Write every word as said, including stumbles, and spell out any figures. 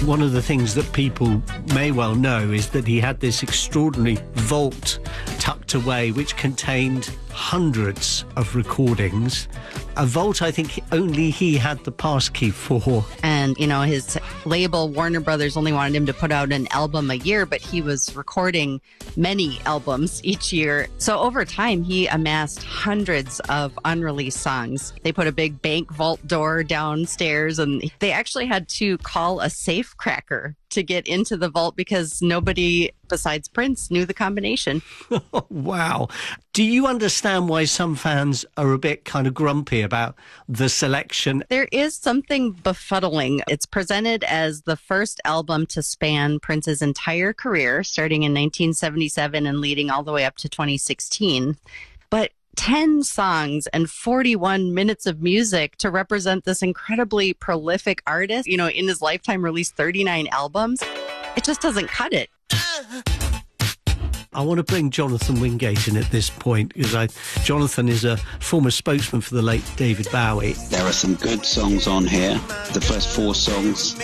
One of the things that people may well know is that he had this extraordinary vault tucked away which contained hundreds of recordings. A vault I think only he had the passkey for. And, you know, his label, Warner Brothers, only wanted him to put out an album a year, but he was recording many albums each year. So over time, he amassed hundreds of unreleased songs. They put a big bank vault door downstairs, and they actually had to call a safe cracker to get into the vault because nobody besides Prince knew the combination. Wow. Do you understand why some fans are a bit kind of grumpy about the selection? There is something befuddling. It's presented as the first album to span Prince's entire career, starting in nineteen seventy-seven and leading all the way up to twenty sixteen. But ten songs and forty-one minutes of music to represent this incredibly prolific artist, you know, in his lifetime released thirty-nine albums. It just doesn't cut it. I want to bring Jonathan Wingate in at this point because I, Jonathan is a former spokesman for the late David Bowie. There are some good songs on here. The first four songs